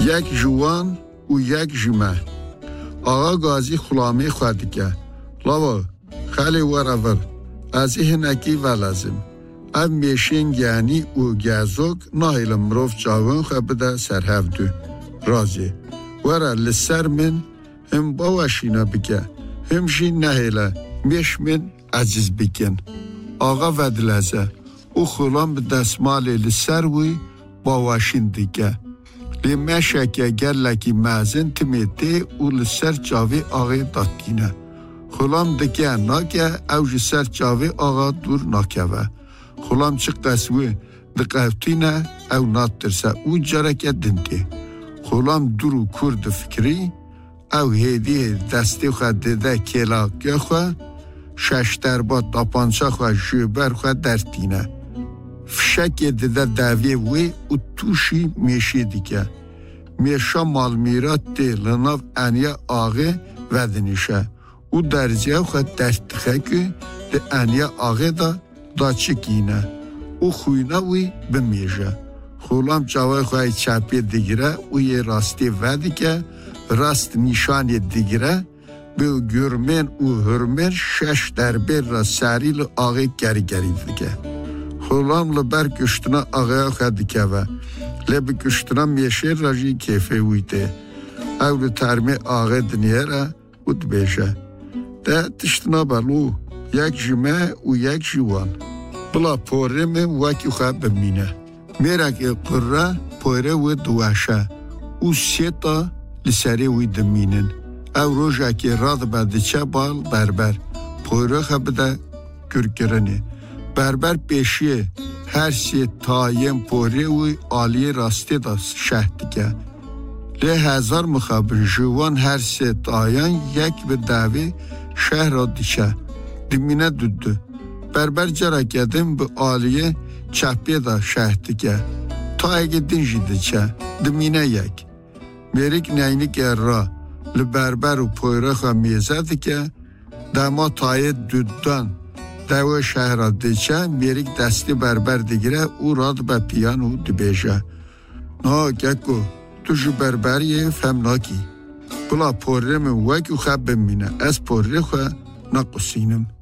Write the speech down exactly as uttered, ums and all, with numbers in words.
یک جوان و یک جمع. آقا غازی خلامی خود که لاوا خیلی ورور از این نکی ولازم اب میشین یعنی او گازوک نهیل مروف جاون خود بده سرهفدو رازی ورا لسر من هم باوشینا بکه همشی نهیله میش من عزیز بکن آقا ودلزه او خلام به دستمال لسر وی باوشین دیگه لیمشه که اگر لکی مازن تمیده او لسر جاوی آقای دادگینه خلام دیگه ناگه او جسر جاوی آقا دور ناکوه خلام چه قسوه دقیقتینه او ناترسه او جرکه دنده خلام دورو کرد فکری او هیدی دستی خود دیده کلاکه خود شش دربا تاپانچا خود جوبر خود درتینه فشک دیده دویه وی او توشی میشی دیگه میشا مال میرات دی لناف انیا آغه ودنیشه او درزیه خود درتخه که دی انیا آغه دا دا چکینه او خوینه وی بمیشه خولام جوای خواهی چپی دیگره او یه راستی ودی که راست نشانی دیگره به گرمن او هرمن شش دربه را سریل آغه گری گری دیگه خولام لبر گشتنا آغه خود که و لب گشتنا میشه راجی کیفه ویده او رو ترمی آغه دنیه را بود بیشه ده تشتنا بلو یک جمعه و یک جوان بلا پوره من وکی خواه بمینه میره که قره پوره و دوشه او سه تا لسری وی دمینن او روژه که راد بده چه بال بربر پوره خواه بده گرگرنه بربر پیشیه هر سی تایم پوره وی آلی راستی دا شهد که لی هزار مخابر جوان هر سی تایم یک به دوی شهر را دیشه دمینه دودو بربر جرا کدم به آلیه چپی دا شهد که تا اگه دنجی دیچه دمینه یک میریک نینی که را لبربر و پویره خواه میزد که دما تای دودان دو شهر دیچه میریک دستی بربر دیگره او راد به پیان و دبیشه نا گکو تو جو بربریه فهم ناکی بلا پوره من وکی خواه بمینه از پوره خواه نقصینم